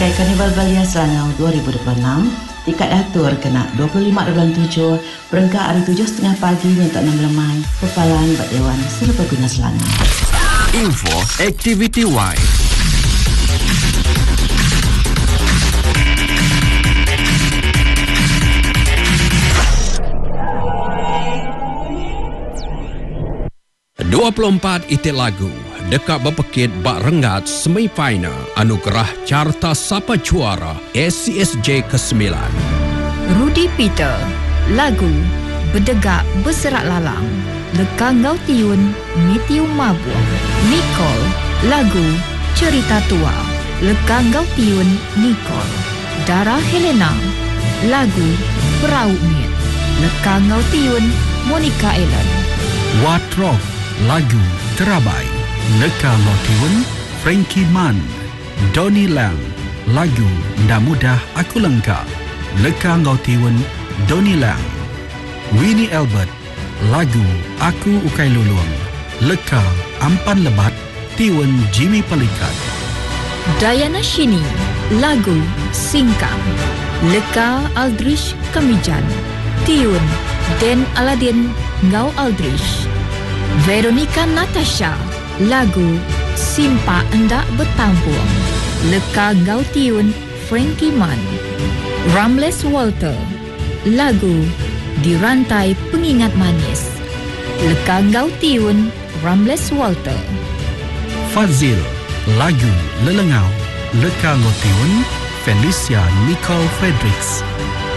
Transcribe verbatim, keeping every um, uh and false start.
Sebagai Karnival Belia Selangor dua ribu dua puluh enam, tiket atur kena dua puluh lima bulan tujuh, berengkak hari tujuh tiga puluh pagi untuk enam lemai, Pepalan Bak Dewan Serbaguna Selangor. Info Activity Y. dua puluh empat itik lagu dekat berpekit bak rengat semifinal anugerah Carta Sapa Juara S C S J ke sembilan. Rudy Peter, lagu Bedegak Berserak Lalang, Leka Ngau Tiun, Matthew Mabuang. Nicole, lagu Cerita Tua, Leka Ngau Tiun, Nicole. Dara Helena, lagu Perahu Miet, Leka Ngau Tiun, Monica Ellen. Watrok, lagu Terabai, Leka Lotiun, Frankie Mann. Donnie Lang, lagu Nda Mudah Aku Lengkap, Leka Lotiun, Donnie Lang. Winnie Albert, lagu Aku Ukai Luluang, Leka Ampan Lebat, Tiun Jimmy Pelikat. Diana Shini, lagu Singkang, Leka Aldrich Kamijan, Tiun Den Aladin Ngau Aldrich. Veronica Natasha, lagu Simpa Endak Bertambung, Leka Ngau Tiun Frankie Mann. Ramles Walter, lagu Dirantai Pengingat Manis, Leka Ngau Tiun Ramles Walter. Fazil, lagu Lelengau, Leka Lotiun Felicia Nicole Fredericks.